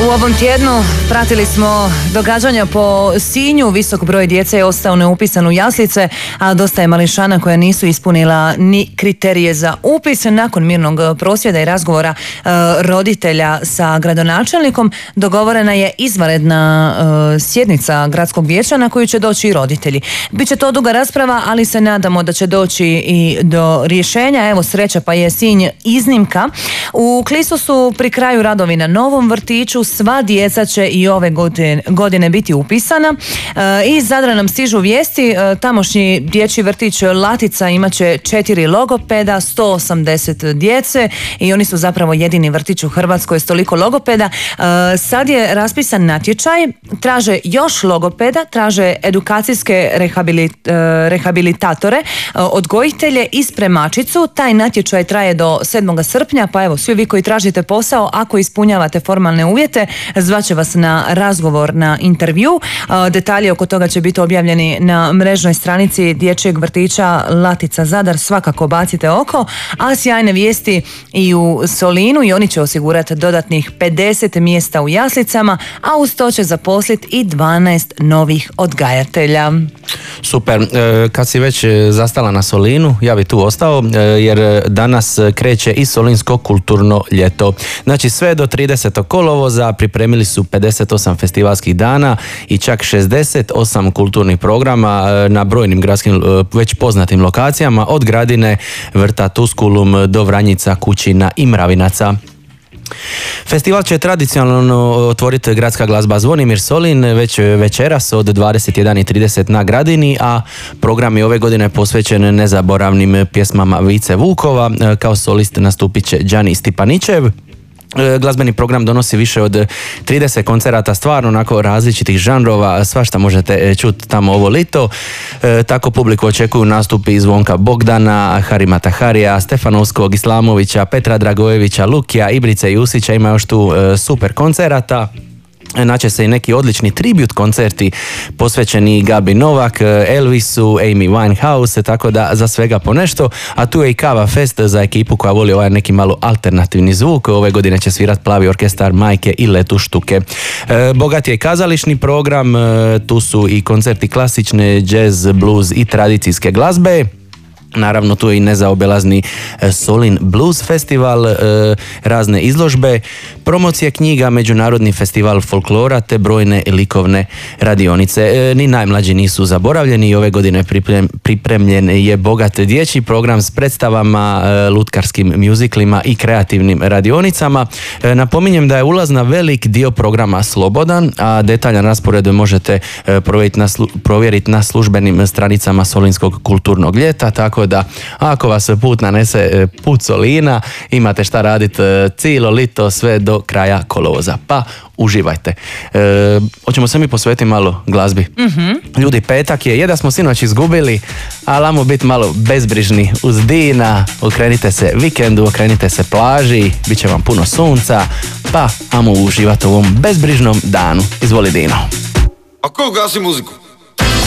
U ovom tjednu pratili smo događanja po Sinju. Visok broj djece je ostao neupisan u jaslice, a dosta je mališana koja nisu ispunila ni kriterije za upis. Nakon mirnog prosvjeda i razgovora roditelja sa gradonačelnikom dogovorena je izvanredna sjednica gradskog vijeća na koju će doći i roditelji. Biće to duga rasprava, ali se nadamo da će doći i do rješenja. Evo, sreća pa je Sinj iznimka. U Klisu su pri kraju radovi na novom vrtiću. Sva djeca će i ove godine biti upisana. Iz Zadra nam stižu vijesti. Tamošnji dječji vrtić Latica imaće 4 logopeda, 180 djece i oni su zapravo jedini vrtić u Hrvatskoj s toliko logopeda. Sad je raspisan natječaj, traže još logopeda, traže edukacijske rehabilitatore, odgojitelje i spremačicu. Taj natječaj traje do 7. srpnja, pa evo, svi vi koji tražite posao, ako ispunjavate formalne uvjete, zvaće vas na razgovor, na intervju. Detalji oko toga će biti objavljeni na mrežnoj stranici dječjeg vrtića Latica Zadar, svakako bacite oko, a sjajne vijesti i u Solinu i oni će osigurati dodatnih 50 mjesta u jaslicama, a uz to će zaposliti i 12 novih odgajatelja. Super, kad si već zastala na Solinu, ja bi tu ostao jer danas kreće i Solinsko kulturno ljeto. Znači sve do 30. kolovoza pripremili su 58 festivalskih dana i čak 68 kulturnih programa na brojnim gradskim već poznatim lokacijama, od Gradine, vrta Tuskulum do Vranjica, Kućina i Mravinaca. Festival će tradicionalno otvoriti gradska glazba Zvonimir Solin već večeras od 21:30 na Gradini, a program je ove godine posvećen nezaboravnim pjesmama Vice Vukova. Kao solist nastupit će Đani Stipanićev. Glazbeni program donosi više od 30 koncerata, stvarno onako različitih žanrova, svašta možete čuti tamo ovo lito. Tako publiku očekuju nastupi Zvonka Bogdana, Harima Taharija, Stefanovskog, Islamovića, Petra Dragojevića, Lukija, Ibrice Jusića, ima još tu super koncerata. Naće se i neki odlični tribut koncerti posvećeni Gabi Novak, Elvisu, Amy Winehouse, tako da za svega po nešto. A tu je i Kava Fest za ekipu koja voli ovaj neki malo alternativni zvuk. Ove godine će svirat Plavi orkestar Majke i Letuštuke. Bogat je kazališni program, tu su i koncerti klasične, jazz, blues i tradicijske glazbe. Naravno tu je i nezaobilazni Solin Blues festival, razne izložbe, promocije knjiga, međunarodni festival folklora te brojne likovne radionice. Ni najmlađi nisu zaboravljeni i ove godine pripremljen je bogat dječji program s predstavama, lutkarskim mjuziklima i kreativnim radionicama. Napominjem da je ulaz na velik dio programa slobodan, a detaljan raspored možete provjeriti na službenim stranicama Solinskog kulturnog ljeta, tako da ako vas put nanese put Solina, imate šta raditi cijelo lito sve do kraja kolovoza. Pa uživajte. Hoćemo se mi posvetiti malo glazbi. Mm-hmm. Ljudi, petak je da smo sinoć izgubili, ali ajmo biti malo bezbrižni uz Dina, okrenite se vikendu, okrenite se plaži, bit će vam puno sunca, pa ajmo uživati u ovom bezbrižnom danu. Izvoli Dino. A ko gasi muziku?